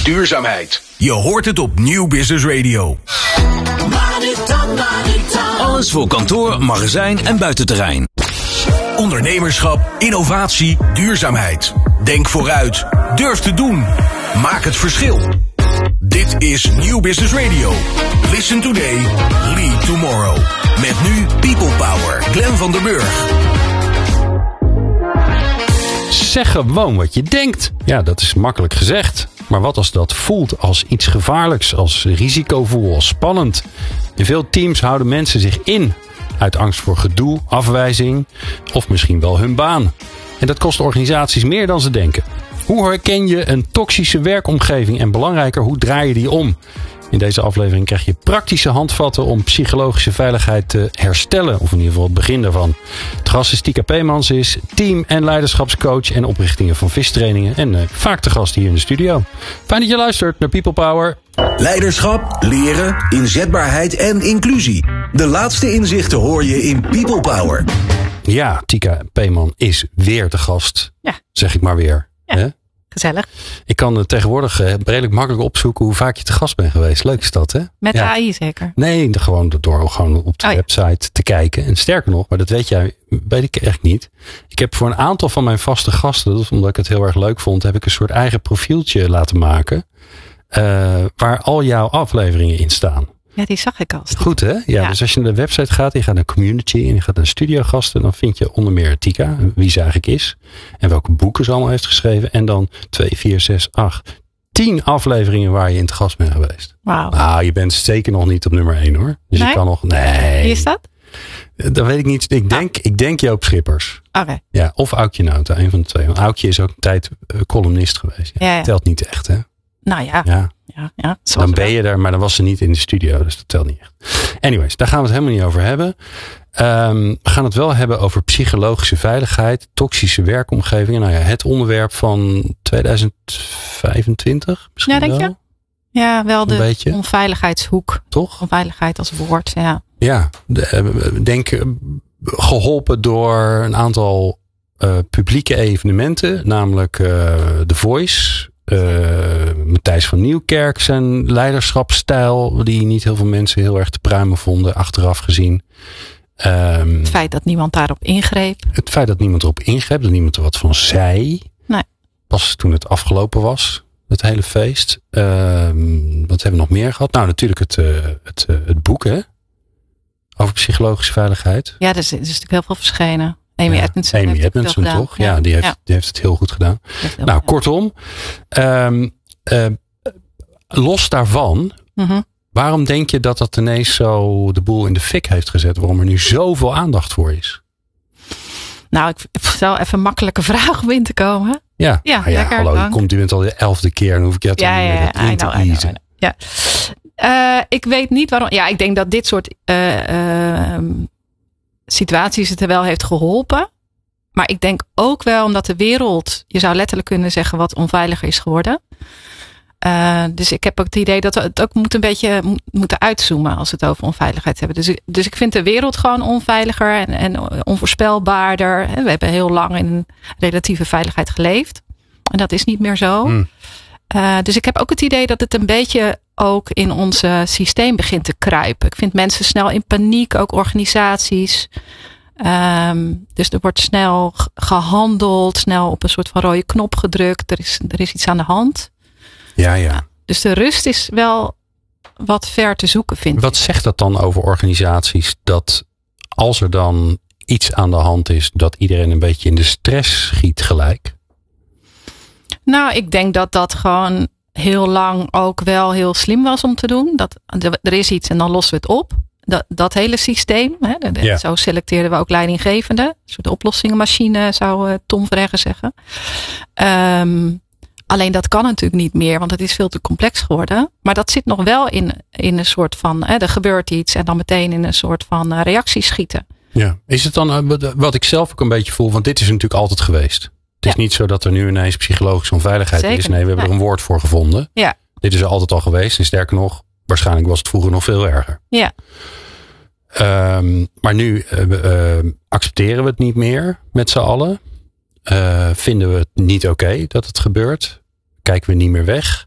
duurzaamheid. Je hoort het op Nieuw Business Radio. Alles voor kantoor, magazijn en buitenterrein. Ondernemerschap, innovatie, duurzaamheid. Denk vooruit. Durf te doen. Maak het verschil. Dit is Nieuw Business Radio. Listen today, lead tomorrow. Met nu People Power. Glenn van der Burg. Zeg gewoon wat je denkt. Ja, dat is makkelijk gezegd. Maar wat als dat voelt als iets gevaarlijks, als risicovol, als spannend? In veel teams houden mensen zich in uit angst voor gedoe, afwijzing of misschien wel hun baan. En dat kost organisaties meer dan ze denken. Hoe herken je een toxische werkomgeving en belangrijker, hoe draai je die om? In deze aflevering krijg je praktische handvatten om psychologische veiligheid te herstellen. Of in ieder geval het begin daarvan. Het gast is Tika Peemans, is team- en leiderschapscoach en oprichtingen van vistrainingen. En vaak te gast hier in de studio. Fijn dat je luistert naar People Power. Leiderschap, leren, inzetbaarheid en inclusie. De laatste inzichten hoor je in People Power. Ja, Tika Peemans is weer te gast. Ja. Zeg ik maar weer. Ja. Hè? Gezellig. Ik kan tegenwoordig redelijk makkelijk opzoeken hoe vaak je te gast bent geweest. Leuk is dat, hè? Met ja. AI zeker? Nee, gewoon op de website te kijken. En sterker nog, maar dat weet ik echt niet. Ik heb voor een aantal van mijn vaste gasten, dat is omdat ik het heel erg leuk vond, heb ik een soort eigen profieltje laten maken. Waar al jouw afleveringen in staan. Ja, die zag ik al. Goed, hè? Ja, dus als je naar de website gaat, je gaat naar community en je gaat naar studiogasten, dan vind je onder meer Tika, wie ze eigenlijk is. En welke boeken ze allemaal heeft geschreven. En dan 2, 4, 6, 8, 10 afleveringen waar je in te gast bent geweest. Wauw. Nou, je bent zeker nog niet op nummer 1 hoor. Dus nee? je kan nog... Nee. Wie is dat? Dat weet ik niet. Ik denk Joop Schippers. Oké. Ja, of Aukje Nauta, een van de twee. Want Aukje is ook een tijd columnist geweest. Ja, Ja. Telt niet echt, hè? Nou ja. Ja. Dan ben je daar, maar dan was ze niet in de studio. Dus dat telt niet echt. Anyways, daar gaan we het helemaal niet over hebben. We gaan het wel hebben over psychologische veiligheid, toxische werkomgevingen. Nou ja, het onderwerp van 2025 misschien. Ja, denk je? Ja, wel de beetje. onveiligheidshoek. Toch? Onveiligheid als woord, ja. Ja, denk geholpen door een aantal publieke evenementen. Namelijk The Voice. Matthijs van Nieuwkerk, zijn leiderschapsstijl, die niet heel veel mensen heel erg te pruimen vonden, achteraf gezien. Het feit dat niemand daarop ingreep. Het feit dat niemand erop ingreep, dat niemand er wat van zei. Nee. Pas toen het afgelopen was, het hele feest. Wat hebben we nog meer gehad? Nou, natuurlijk het boek, hè? Over psychologische veiligheid. Ja, er is natuurlijk heel veel verschenen. Amy Edmondson toch? Ja, die heeft het heel goed gedaan. Nou, kortom. Los daarvan. Mm-hmm. Waarom denk je dat ineens zo de boel in de fik heeft gezet? Waarom er nu zoveel aandacht voor is? Nou, ik stel even een makkelijke vraag om in te komen. Ja, hallo, je bent al de 11e keer. Dan hoef ik jou toch niet meer dat in te kiezen. Ja. Ik weet niet waarom. Ja, ik denk dat dit soort situaties het er wel heeft geholpen. Maar ik denk ook wel omdat de wereld, je zou letterlijk kunnen zeggen, wat onveiliger is geworden. Dus ik heb ook het idee dat we het ook een beetje moeten uitzoomen als we het over onveiligheid hebben. Dus ik vind de wereld gewoon onveiliger en onvoorspelbaarder. We hebben heel lang in relatieve veiligheid geleefd. En dat is niet meer zo. Dus ik heb ook het idee dat het een beetje ook in ons systeem begint te kruipen. Ik vind mensen snel in paniek, ook organisaties. Dus er wordt snel gehandeld, snel op een soort van rode knop gedrukt. Er is iets aan de hand. Ja. Dus de rust is wel wat ver te zoeken, vind ik. Wat zegt dat dan over organisaties? Dat als er dan iets aan de hand is, dat iedereen een beetje in de stress schiet gelijk? Nou, ik denk dat dat gewoon heel lang ook wel heel slim was om te doen. Er is iets en dan lossen we het op. Dat hele systeem. Zo selecteerden we ook leidinggevenden. Een soort oplossingenmachine zou Tom Verheggen zeggen. Alleen dat kan natuurlijk niet meer, want het is veel te complex geworden. Maar dat zit nog wel in een soort van, er gebeurt iets en dan meteen in een soort van reactie schieten. Ja, is het dan wat ik zelf ook een beetje voel, want dit is natuurlijk altijd geweest. Het is niet zo dat er nu ineens psychologische onveiligheid is. Nee, we hebben er een woord voor gevonden. Ja. Dit is er altijd al geweest. En sterker nog, waarschijnlijk was het vroeger nog veel erger. Ja. Maar nu accepteren we het niet meer met z'n allen. Vinden we het niet oké dat het gebeurt? Kijken we niet meer weg?